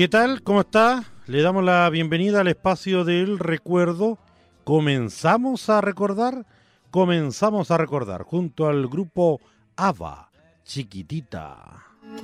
¿Qué tal? ¿Cómo está? Le damos la bienvenida al espacio del recuerdo. Comenzamos a recordar junto al grupo ABBA, Chiquitita.